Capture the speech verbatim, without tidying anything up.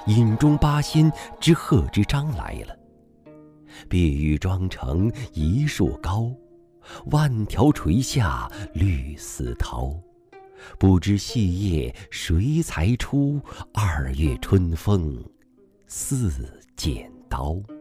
饮中八仙之贺知章来了。碧玉妆成一树高，万条垂下绿丝绦。不知细叶谁裁出？二月春风似剪刀。